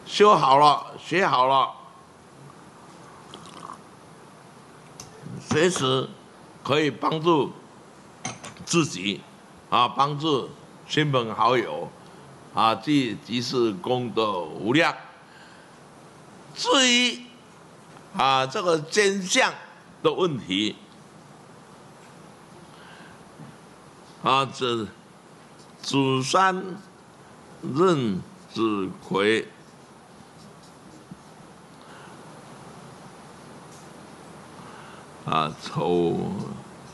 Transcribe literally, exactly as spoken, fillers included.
修好了，学好了，随时可以帮助自己，啊，帮助亲朋好友，啊，即即是功德无量。至于啊这个真相的问题，啊，这祖山任子魁啊，丑